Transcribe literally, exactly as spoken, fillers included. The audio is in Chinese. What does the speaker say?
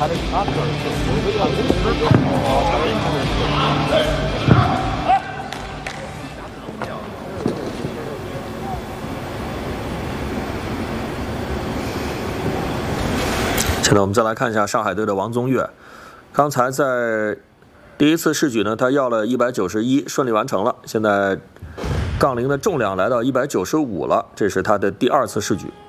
现在我们再来看一下上海队的王宗岳，刚才在第一次试举呢，他要了一百九十一，顺利完成了。现在杠铃的重量来到一百九十五了，这是他的第二次试举。